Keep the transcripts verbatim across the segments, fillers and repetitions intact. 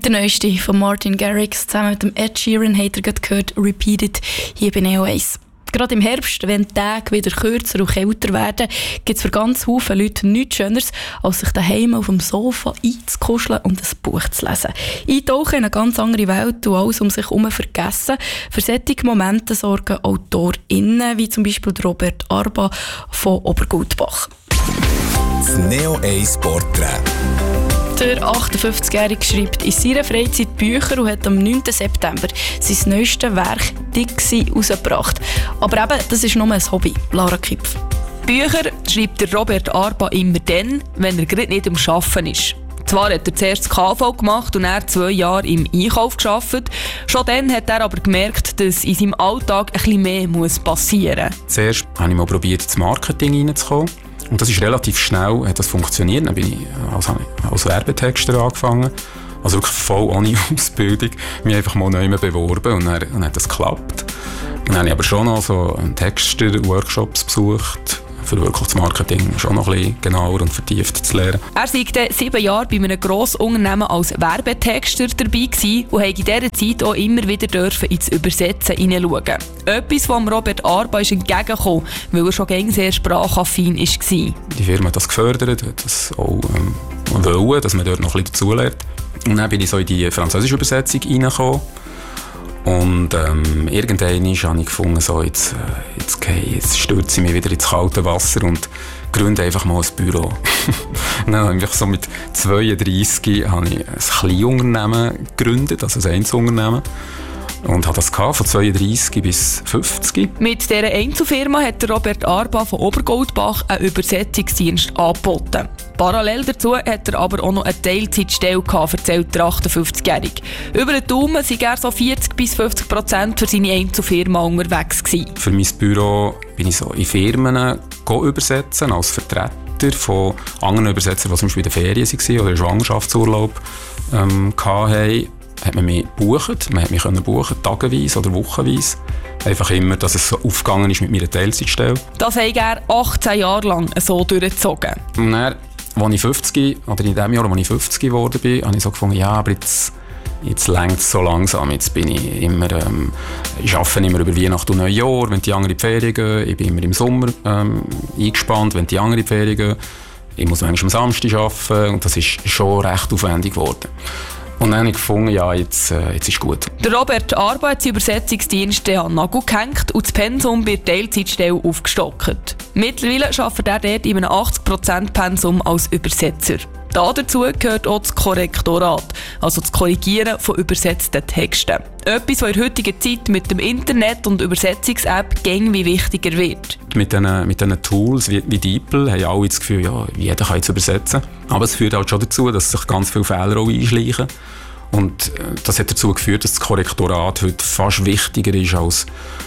Der neueste von Martin Garrix zusammen mit dem Ed Sheeran habt ihr gerade gehört, Repeated, hier bei Neo eins. Gerade im Herbst, wenn die Tage wieder kürzer und kälter werden, gibt es für ganz viele Leute nichts Schöneres, als sich daheim auf dem Sofa einzukuscheln und ein Buch zu lesen. Eintauchen in eine ganz andere Welt und alles um sich herum vergessen. Für solche Momente sorgen AutorInnen, wie zum Beispiel Robert Arba von Obergutbach. Das Neo eins Porträt. Der achtundfünfzigjährige schreibt in seiner Freizeit Bücher und hat am neunten September sein neuestes Werk «Dixie» herausgebracht. Aber eben, das ist nur ein Hobby. Lara Kipf. Bücher schreibt der Robert Arba immer dann, wenn er gerade nicht am Arbeiten ist. Zwar hat er zuerst das K V gemacht und er zwei Jahre im Einkauf gearbeitet. Schon dann hat er aber gemerkt, dass in seinem Alltag ein bisschen mehr muss passieren muss. Zuerst habe ich mal probiert, ins Marketing reinzukommen. Und das ist relativ schnell, hat das funktioniert. Dann bin ich als, als Werbetexter angefangen. Also wirklich voll ohne Ausbildung. Mich einfach mal neu beworben und dann, dann hat das geklappt. Dann habe ich aber schon noch so Texter-Workshops besucht, für wirklich das Marketing schon noch ein bisschen genauer und vertieft zu lernen. Er war sieben Jahre bei einem Grossunternehmen als Werbetexter dabei gewesen und durfte in dieser Zeit auch immer wieder dürfen ins Übersetzen hineinschauen. Etwas, was Robert Arba ist entgegengekommen, weil er schon gängig sehr sprachaffin war. Die Firma hat das gefördert, hat das auch ähm, wollen, dass man dort noch ein bisschen dazulernt. Und dann bin ich so in die französische Übersetzung reingekommen. Und ähm, irgendwann habe ich gefunden, so, jetzt, äh, jetzt, okay, jetzt stürze ich mich wieder ins kalte Wasser und gründe einfach mal ein Büro. Und dann habe ich so mit zweiunddreissig habe ich ein Kleinunternehmen gegründet, also ein Einzelunternehmen. Und habe das gehabt, von zweiunddreissig bis fünfzig. Mit dieser Einzelfirma hat Robert Arba von Obergutbach einen Übersetzungsdienst angeboten. Parallel dazu hat er aber auch noch eine Teilzeitstelle gehabt, erzählt der achtundfünfzigjährige. Über den Daumen waren er so vierzig bis fünfzig Prozent für seine Einzelfirma unterwegs gewesen. Für mein Büro bin ich so in Firmen übersetzen, als Vertreter von anderen Übersetzern, die zum Beispiel in den Ferien waren oder in Schwangerschaftsurlaub ähm, hatten. Hat man mich gebucht, man hat mich können buchen, tageweise oder wochenweise. Einfach immer, dass es so aufgegangen ist mit meiner Teilzeitstelle. Das hat er achtzehn Jahre lang so durchgezogen. Und dann, als ich fünfzig, oder in dem Jahr, als ich fünfzig geworden bin, habe ich so gefunden, ja, aber jetzt, jetzt reicht es so langsam. Jetzt bin ich immer, ähm, ich arbeite immer über Weihnachten und Neujahr, wenn die anderen in die Ferien gehen. Ich bin immer im Sommer ähm, eingespannt, wenn die anderen in die Ferien gehen. Ich muss manchmal am Samstag arbeiten und das ist schon recht aufwendig geworden. Und dann habe ich gefunden, ja, jetzt, äh, jetzt ist gut. Der Robert Arba hat seinen Übersetzungsdienst an den Nagel gehängt und das Pensum bei der Teilzeitstelle aufgestockt. Mittlerweile arbeitet er dort in einem achtzig Prozent Pensum als Übersetzer. Da dazu gehört auch das Korrektorat, also das Korrigieren von übersetzten Texten. Etwas, was in der heutigen Zeit mit dem Internet und Übersetzungs-App gäng wie wichtiger wird. Mit diesen mit diesen Tools wie, wie DeepL haben alle das Gefühl, ja, jeder kann jetzt übersetzen. Aber es führt halt schon dazu, dass sich ganz viele Fehler auch einschleichen. Und das hat dazu geführt, dass das Korrektorat heute fast wichtiger ist als,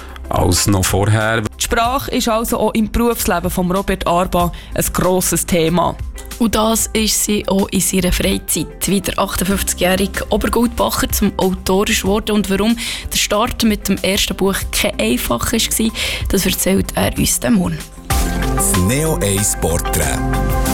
als noch vorher. Die Sprache ist also auch im Berufsleben von Robert Arba ein grosses Thema. Und das ist sie auch in ihrer Freizeit. Wie der achtundfünfzigjährige Obergutbacher zum Autor ist geworden und warum der Start mit dem ersten Buch kein einfacher war, das erzählt er uns morgen. Das Neo eins Porträt.